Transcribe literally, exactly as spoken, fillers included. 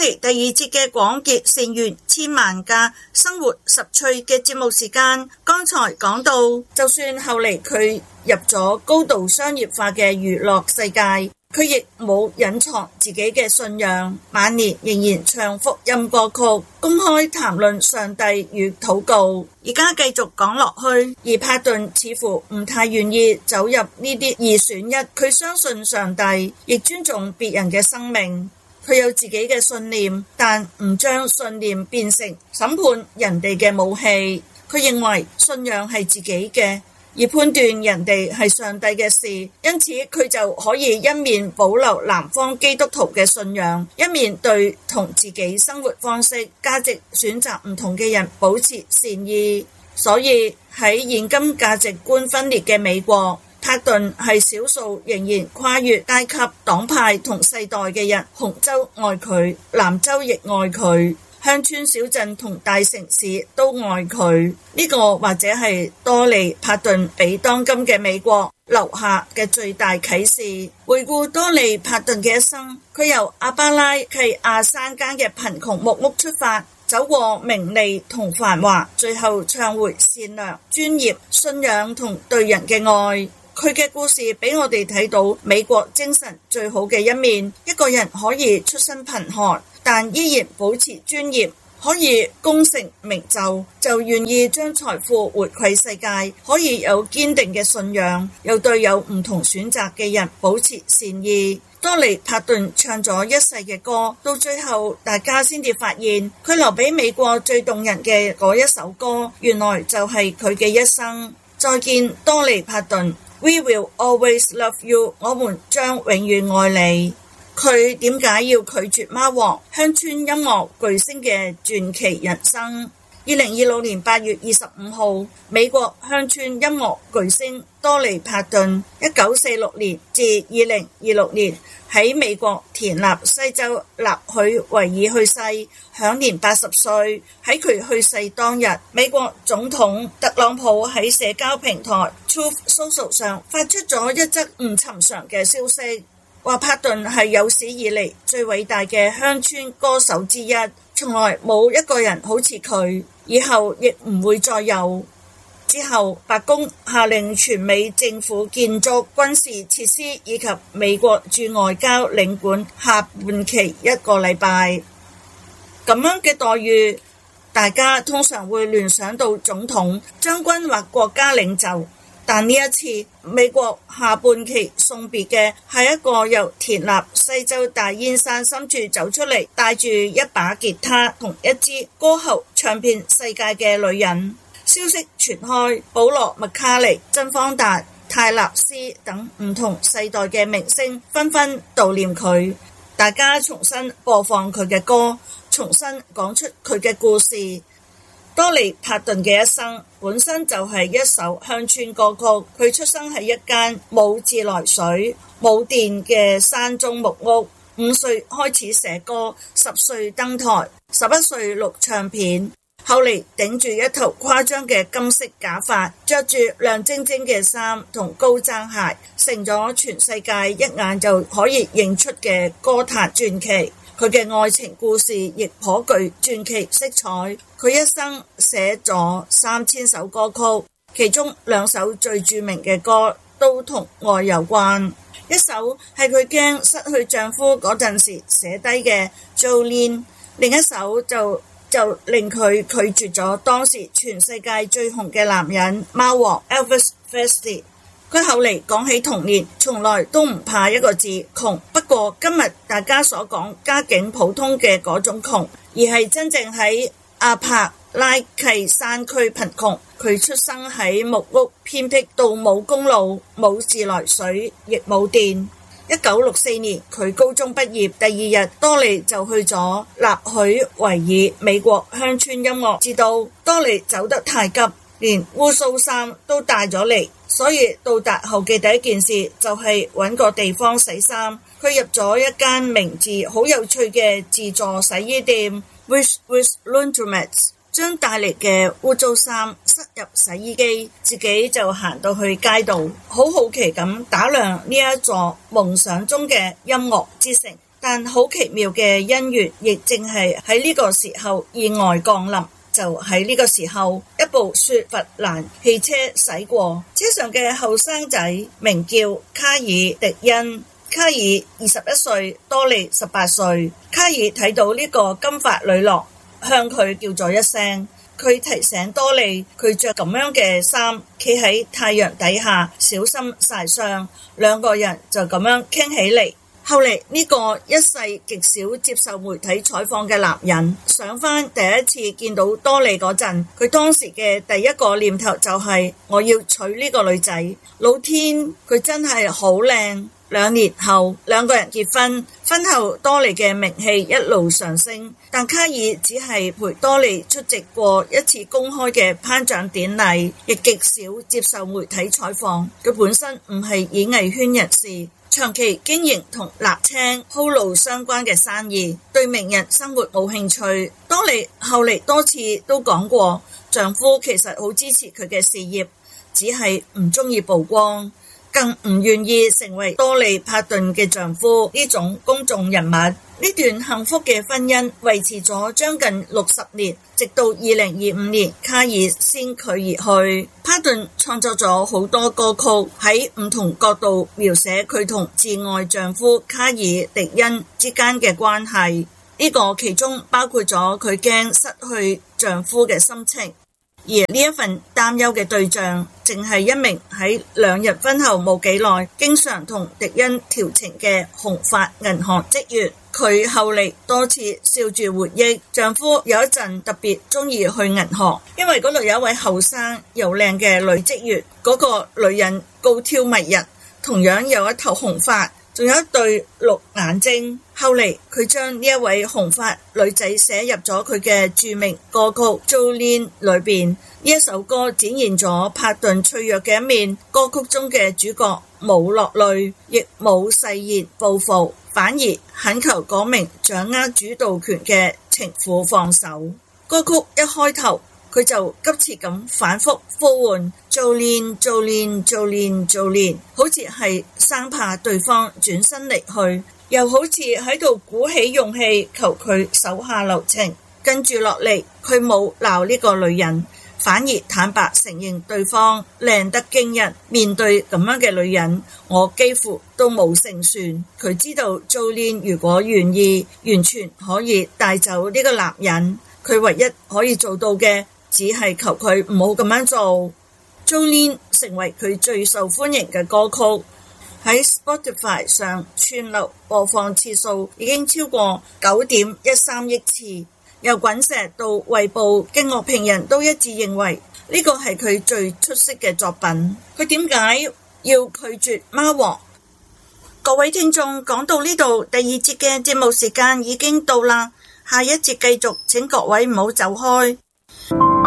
嚟第二節嘅廣結善緣千萬家生活十趣嘅節目時間。剛才講到，就算後嚟佢入咗高度商業化嘅娛樂世界，佢亦冇隱藏自己嘅信仰，晚年仍然唱福音歌曲，公開談論上帝與禱告。而家繼續講落去，而帕頓似乎唔太願意走入呢啲二選一，佢相信上帝，亦尊重別人嘅生命。佢有自己嘅信念，但唔將信念變成審判人哋嘅武器。佢認為信仰係自己嘅，而判斷人哋係上帝嘅事，因此佢就可以一面保留南方基督徒嘅信仰，一面對同自己生活方式、價值選擇唔同嘅人保持善意。所以喺現今價值觀分裂嘅美國，帕頓係少數仍然跨越階級、黨派同世代嘅人。紅州愛佢，南州亦愛佢，鄉村小鎮同大城市都愛佢。呢個或者係多利帕頓俾當今嘅美國留下嘅最大啟示。回顧多利帕頓嘅一生，佢由阿巴拉契亞山間嘅貧窮木屋出發，走過名利同繁華，最後唱回善良、專業、信仰同對人嘅愛。佢嘅故事俾我哋睇到美國精神最好嘅一面。一個人可以出身貧寒，但依然保持專業，可以功成名就，就願意將財富回饋世界，可以有堅定嘅信仰，又對有唔同選擇嘅人保持善意。多利帕頓唱咗一世嘅歌，到最後大家先至發現，佢留俾美國最動人嘅嗰一首歌，原來就係佢嘅一生。再見，多利帕頓。We will always love you， 我們將永遠愛你。佢點解要拒絕貓王鄉村音樂巨星嘅傳奇人生？二零二六年八月二十五號，美國鄉村音樂巨星多利帕頓一九四六年至二零二六年喺美國田納西州納許維爾去世，享年八十歲。喺佢去世當日，美國總統特朗普喺社交平台 Truth Social 上發出咗一則唔尋常嘅消息，話帕頓係有史以嚟最偉大嘅鄉村歌手之一，從來冇一個人好似佢，以後亦唔會再有。之後，白宮下令全美政府建築、軍事設施以及美國駐外交領館下半期一個禮拜。咁樣嘅待遇，大家通常會聯想到總統、將軍或國家領袖。但呢一次，美國下半旗送別嘅係一個由田納西州大煙山深處走出嚟，帶住一把吉他同一支歌喉唱遍世界嘅女人。消息傳開，保羅麥卡尼、珍芳達、泰勒斯等唔同世代嘅明星紛紛悼念佢，大家重新播放佢嘅歌，重新講出佢嘅故事。多利帕頓嘅一生本身就係一首鄉村歌曲，佢出生喺一間冇自來水、冇電嘅山中木屋，五歲開始寫歌，十歲登台，十一歲錄唱片，後嚟頂住一頭誇張嘅金色假髮，着住亮晶晶嘅衫同高踭鞋，成咗全世界一眼就可以認出嘅歌壇傳奇。佢嘅愛情故事亦頗具傳奇色彩。佢一生寫咗三千首歌曲，其中兩首最著名嘅歌都同愛有關。一首係佢驚失去丈夫嗰陣時寫低嘅 Jolene， 另一首就就令佢拒絕咗當時全世界最紅嘅男人貓王 Elvis Presley。佢後嚟講起童年，從來都唔怕一個字窮。不過今日大家所講家境普通嘅嗰種窮，而係真正喺阿帕拉契山區貧窮。佢出生喺木屋偏僻到冇公路、冇自來水，亦冇電。一九六四年佢高中畢業，第二日多利就去咗納許維爾美國鄉村音樂之都。多利走得太急，連污糟衫都帶咗嚟，所以到達後嘅第一件事就係揾個地方洗衫。佢入咗一間名字好有趣嘅自助洗衣店 Wish Wish Laundromats， 將帶嚟嘅污糟衫塞入洗衣機，自己就行到去街道，好好奇咁打量呢一座夢想中嘅音樂之城。 但好奇妙嘅姻緣亦正係喺呢個時候意外降臨。就喺呢個時候，一部雪佛蘭汽車駛過，車上嘅後生仔名叫卡爾迪恩。卡爾二十一歲，多利十八歲。卡爾睇到呢個金髮女郎，向佢叫咗一聲。佢提醒多利，佢着咁樣嘅衫，企喺太陽底下，小心曬傷。兩個人就咁樣傾起嚟。後嚟呢個一世極少接受媒體採訪嘅男人，想返第一次見到多利嗰陣，佢當時嘅第一個念頭就係、是、我要娶呢個女仔。老天，佢真係好靚。兩年後，兩個人結婚。婚後多利嘅名氣一路上升，但卡爾只係陪多利出席過一次公開嘅頒獎典禮，亦極少接受媒體採訪。佢本身唔係演藝圈人士，長期經營同瀝青鋪路相關嘅生意，對名人生活冇興趣。多利後嚟多次都講過，丈夫其實好支持佢嘅事業，只係唔中意曝光，更唔願意成為多利帕頓嘅丈夫呢種公眾人物。呢段幸福嘅婚姻維持咗將近六十年，直到二零二五年卡爾先佢而去。帕頓創作咗好多歌曲，喺唔同角度描寫佢同摯愛丈夫卡爾迪恩之間嘅關係，呢個其中包括咗佢驚失去丈夫嘅心情。而呢一份擔憂嘅對象，正係一名喺兩人婚後冇幾耐，經常同迪恩調情嘅紅髮銀行職員。佢後嚟多次笑住回憶，丈夫有一陣特別中意去銀行，因為嗰度有一位後生又靚嘅女職員，嗰個女人高挑迷人，同樣有一頭紅髮，仲有一對綠眼睛。後嚟佢將呢一位紅髮女仔寫入咗佢嘅著名歌曲《Jolene》裏邊。呢一首歌展現咗帕頓脆弱嘅一面。歌曲中嘅主角冇落淚，亦冇誓言報復，反而懇求嗰名掌握主導權嘅情婦放手。歌曲一開頭，佢就急切咁反覆呼喚 Jolene Jolene Jolene Jolene， 好似係生怕對方轉身離去，又好似喺度鼓起勇氣求佢手下留情。跟住落嚟，佢冇鬧呢個女人，反而坦白承認對方靚得驚人。面對咁樣嘅女人，我幾乎都冇勝算。佢知道 Jolene 如果願意，完全可以帶走呢個男人。佢唯一可以做到嘅，只係求佢唔好咁樣做。Jolene 成為佢最受歡迎嘅歌曲，喺 Spotify 上串流播放次數已經超過九點一三億次。由滾石到衛報嘅樂評人都一致認為呢個係佢最出色嘅作品。佢點解要拒絕貓王？各位聽眾，講到呢度，第二節嘅節目時間已經到啦，下一節繼續，請各位唔好走開。